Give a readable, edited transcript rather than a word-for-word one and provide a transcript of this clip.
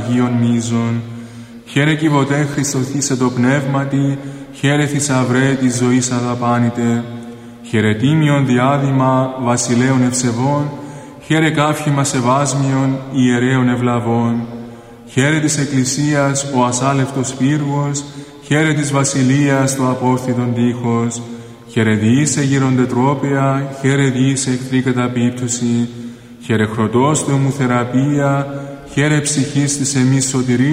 Αγίων Μίζων. Χαίρε κυβωτέ Χριστοθήσε το πνεύματι, χαίρε θησαυρέ της ζωής αδαπάνητε. Χαίρε τίμιον διάδημα βασιλέων ευσεβών, χαίρε κάφημα σεβάσμιον ιερέων ευλαβών. Χαίρε της Εκκλησίας ο ασάλευτος πύργος, χαίρε της βασιλείας το απόρθιτον τείχος. Χαίρε διήσε γυροντετρόπαια, χαίρε διήσε εχθρή καταπίπτωση. Χαίρε χροτός του εμου θεραπεία, χαίρε ψυχής της εμείς σωτηρία.